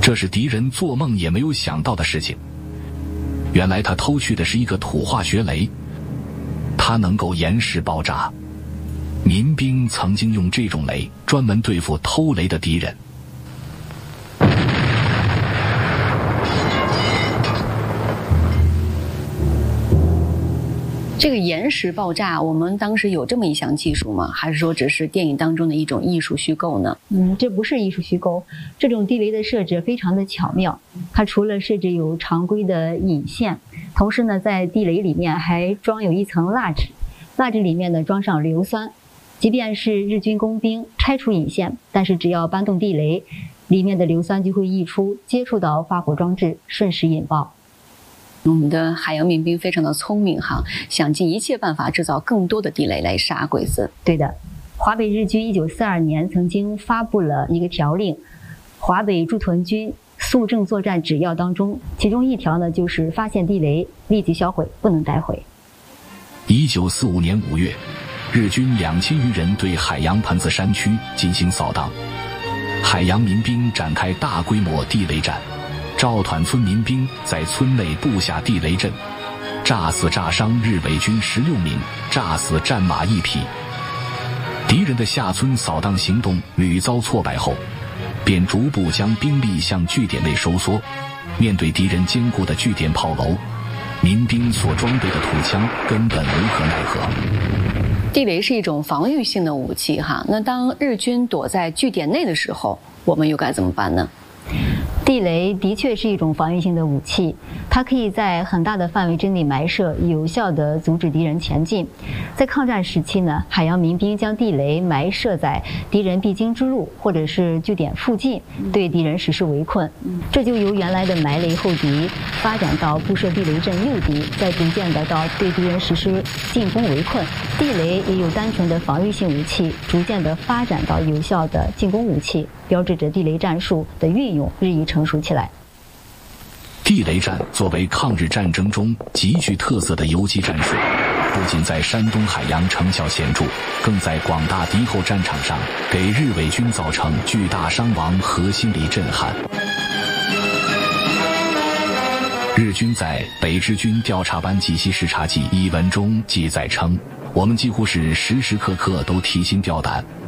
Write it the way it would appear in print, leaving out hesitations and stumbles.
这是敌人做梦也没有想到的事情。原来他偷去的是一个土化学雷，它能够延时爆炸。民兵曾经用这种雷专门对付偷雷的敌人。 这个延时爆炸，我们当时有这么一项技术吗？还是说只是电影当中的一种艺术虚构呢？ 这不是艺术虚构，这种地雷的设置非常的巧妙。它除了设置有常规的引线，同时呢，在地雷里面还装有一层蜡纸，蜡纸里面呢装上硫酸，即便是日军工兵拆除引线，但是只要搬动地雷，里面的硫酸就会溢出，接触到发火装置，瞬时引爆。 我们的海洋民兵非常的聪明哈，想尽一切办法制造更多的地雷来杀鬼子。 对的，华北日军1942年曾经发布了一个条令，华北驻屯军肃正作战指要当中，其中一条呢就是发现地雷立即销毁，不能带回。 1945年5月，日军2000余人对海洋盘子山区进行扫荡，海洋民兵展开大规模地雷战。赵团村民兵在村内布下地雷阵，炸死炸伤日伪军16名，炸死战马1匹。敌人的下村扫荡行动屡遭挫败后，便逐步将兵力向据点内收缩。面对敌人坚固的据点炮楼，民兵所装备的土枪根本无可奈何。 地雷是一种防御性的武器哈，那当日军躲在据点内的时候，我们又该怎么办呢？ 地雷的确是一种防御性的武器，它可以在很大的范围之内埋设，有效地阻止敌人前进。在抗战时期呢，海洋民兵将地雷埋设在敌人必经之路或者是据点附近，对敌人实施围困。这就由原来的埋雷后敌发展到布设地雷阵诱敌，再逐渐的到对敌人实施进攻围困。地雷也有单纯的防御性武器，逐渐的发展到有效的进攻武器，标志着地雷战术的运用日益成熟起来。 地雷战作为抗日战争中极具特色的游击战术，不仅在山东海洋成效显著，更在广大敌后战场上给日伪军造成巨大伤亡和心理震撼。日军在《北支军调查班集系视察记》一文中记载称，我们几乎是时时刻刻都提心吊胆，